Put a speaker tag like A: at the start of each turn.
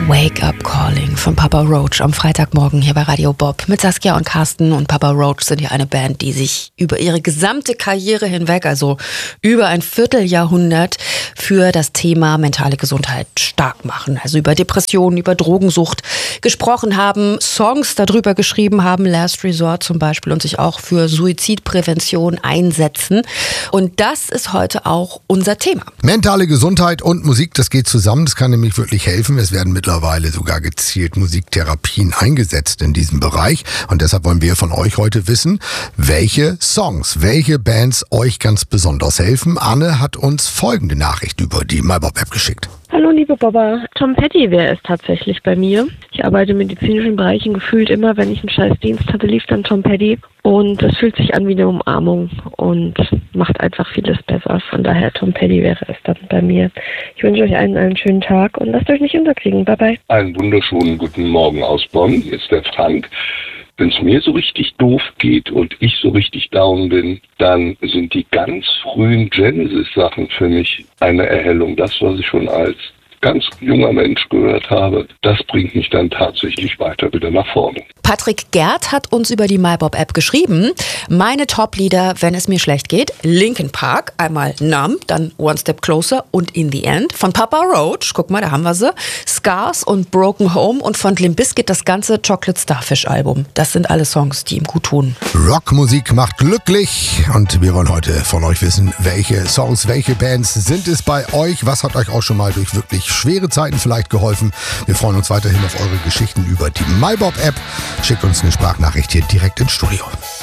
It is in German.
A: Wake Up Calling von Papa Roach am Freitagmorgen hier bei Radio Bob mit Saskia und Carsten. Und Papa Roach sind ja eine Band, die sich über ihre gesamte Karriere hinweg, also über ein Vierteljahrhundert, für das Thema mentale Gesundheit stark machen. Also über Depressionen, über Drogensucht gesprochen haben, Songs darüber geschrieben haben, Last Resort zum Beispiel, und sich auch für Suizidprävention einsetzen. Und das ist heute auch unser Thema.
B: Mentale Gesundheit und Musik, das geht zusammen. Das kann nämlich wirklich helfen. Es werden mittlerweile sogar gezielt Musiktherapien eingesetzt in diesem Bereich. Und deshalb wollen wir von euch heute wissen, welche Songs, welche Bands euch ganz besonders helfen. Anne hat uns folgende Nachricht über die MyBob-App geschickt.
C: Hallo liebe Bobba, Tom Petty wäre es tatsächlich bei mir. Ich arbeite im medizinischen Bereich und gefühlt immer, wenn ich einen Scheißdienst hatte, lief dann Tom Petty. Und das fühlt sich an wie eine Umarmung und macht einfach vieles besser. Von daher Tom Petty wäre es dann bei mir. Ich wünsche euch allen einen schönen Tag und lasst euch nicht unterkriegen. Bye bye.
D: Einen wunderschönen guten Morgen aus Bonn. Hier ist der Frank. Wenn es mir so richtig doof geht und ich so richtig down bin, dann sind die ganz frühen Genesis-Sachen für mich eine Erhellung. Das, was ich schon als ganz junger Mensch gehört habe, das bringt mich dann tatsächlich weiter wieder nach vorne.
A: Patrick Gerd hat uns über die MyBob-App geschrieben. Meine Top-Lieder, wenn es mir schlecht geht: Linkin Park, einmal Numb, dann One Step Closer und In the End. Von Papa Roach, guck mal, da haben wir sie, Scars und Broken Home, und von Limp Bizkit das ganze Chocolate Starfish Album. Das sind alle Songs, die ihm gut tun.
B: Rockmusik macht glücklich und wir wollen heute von euch wissen, welche Songs, welche Bands sind es bei euch? Was hat euch auch schon mal durch wirklich schwere Zeiten vielleicht geholfen? Wir freuen uns weiterhin auf eure Geschichten über die MyBob-App. Schickt uns eine Sprachnachricht hier direkt ins Studio.